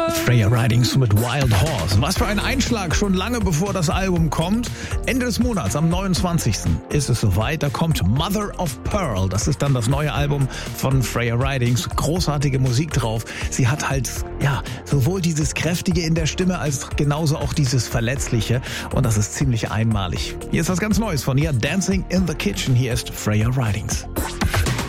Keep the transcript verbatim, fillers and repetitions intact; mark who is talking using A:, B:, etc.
A: Freya Ridings mit Wild Horse. Was für ein Einschlag, schon lange bevor das Album kommt. Ende des Monats, am neunundzwanzigsten ist es soweit. Da kommt Mother of Pearl. Das ist dann das neue Album von Freya Ridings. Großartige Musik drauf. Sie hat halt, ja, sowohl dieses Kräftige in der Stimme als genauso auch dieses Verletzliche. Und das ist ziemlich einmalig. Hier ist was ganz Neues von ihr. Dancing in the Kitchen. Hier ist Freya Ridings.